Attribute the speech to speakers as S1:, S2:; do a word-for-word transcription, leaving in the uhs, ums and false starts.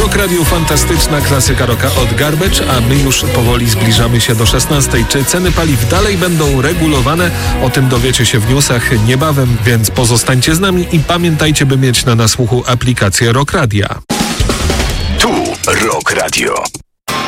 S1: Rock Radio, fantastyczna klasyka rocka od Garbage, a my już powoli zbliżamy się do szesnastej. Czy ceny paliw dalej będą regulowane? O tym dowiecie się w newsach niebawem, więc pozostańcie z nami i pamiętajcie, by mieć na nasłuchu aplikację Rock Radia.
S2: Tu Rock Radio.